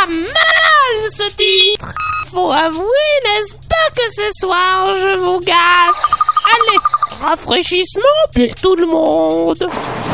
pas mal ce titre. Faut avouer, n'est-ce pas, que ce soir je vous gâte. Allez, rafraîchissement pour tout le monde.